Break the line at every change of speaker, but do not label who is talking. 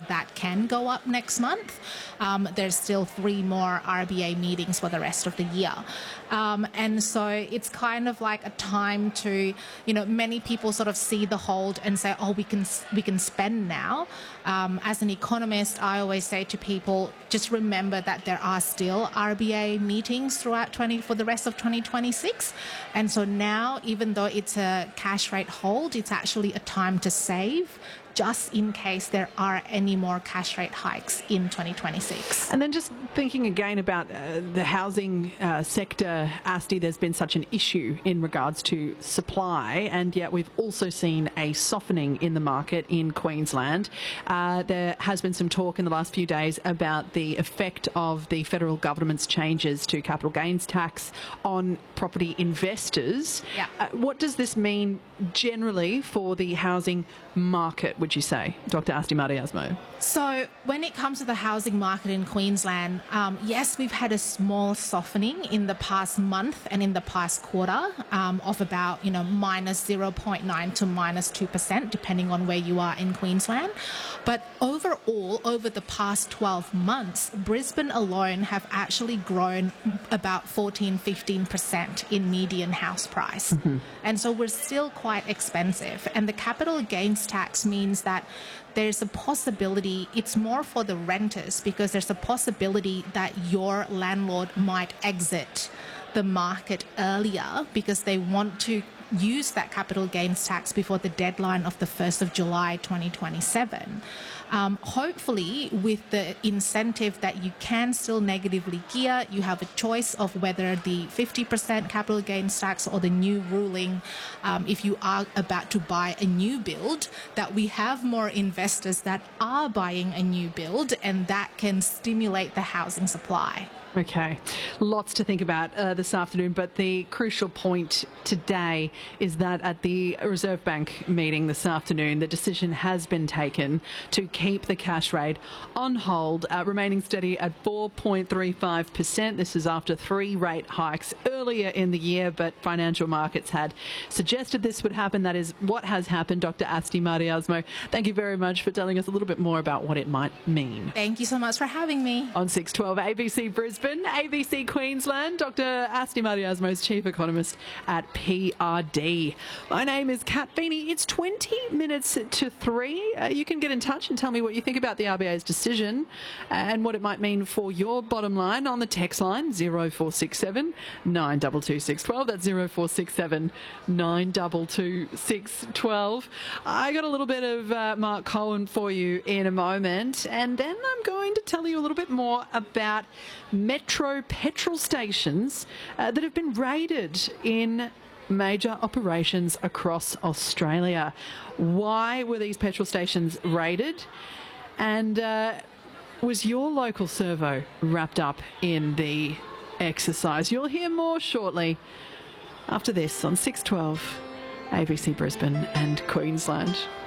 that can go up next month. There's still 3 more RBA meetings for the rest of the year. And so it's kind of like a time to, many people sort of see the hold and say, oh, we can spend now. As an economist, I always say to people, just remember that there are still RBA meetings throughout for the rest of 2026. And so now, even though it's a cash rate hold, it's actually a time to save, just in case there are any more cash rate hikes in 2026.
And then just thinking again about the housing sector, Asti, there's been such an issue in regards to supply, and yet we've also seen a softening in the market in Queensland. There has been some talk in the last few days about the effect of the federal government's changes to capital gains tax on property investors.
Yeah.
What does this mean generally for the housing market, would you say, Dr. Asti Mariasmo?
So when it comes to the housing market in Queensland, yes, we've had a small softening in the past month and in the past quarter of about, minus 0.9 to minus 2%, depending on where you are in Queensland. But overall, over the past 12 months, Brisbane alone have actually grown about 14-15% in median house price. Mm-hmm. And so we're still quite expensive. And the capital gains tax means that there's a possibility, it's more for the renters, because there's a possibility that your landlord might exit the market earlier because they want to use that capital gains tax before the deadline of the 1st of July 2027. Hopefully, with the incentive that you can still negatively gear, you have a choice of whether the 50% capital gains tax or the new ruling, if you are about to buy a new build, that we have more investors that are buying a new build, and that can stimulate the housing supply.
Okay, lots to think about this afternoon, but the crucial point today is that at the Reserve Bank meeting this afternoon, the decision has been taken to keep the cash rate on hold, remaining steady at 4.35%. This is after 3 rate hikes earlier in the year, but financial markets had suggested this would happen. That is what has happened. Dr. Asti Mariasmo, thank you very much for telling us a little bit more about what it might mean.
Thank you so much for having me.
On 612 ABC Brisbane, ABC Queensland, Dr. Asti Mariasmo is Chief Economist at PRD. My name is Kat Feeney. It's 20 minutes to 3. You can get in touch and tell me what you think about the RBA's decision and what it might mean for your bottom line on the text line 0467 922 612. That's 0467 922 612. I got a little bit of Mark Cohen for you in a moment, and then I'm going to tell you a little bit more about Metro petrol stations that have been raided in major operations across Australia. Why were these petrol stations raided? And was your local servo wrapped up in the exercise? You'll hear more shortly after this on 612 ABC Brisbane and Queensland.